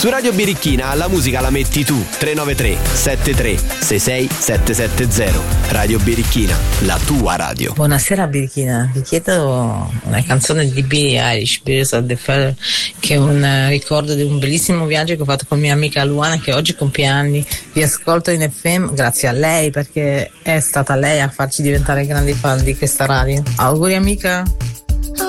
Su Radio Birichina la musica la metti tu. 393 73 66 770. Radio Birichina, la tua radio. Buonasera Birichina, vi chiedo una canzone di Billie Eilish, Birds of the Feather, che è un ricordo di un bellissimo viaggio che ho fatto con mia amica Luana, che oggi compie anni. Vi ascolto in FM grazie a lei, perché è stata lei a farci diventare grandi fan di questa radio. Auguri amica.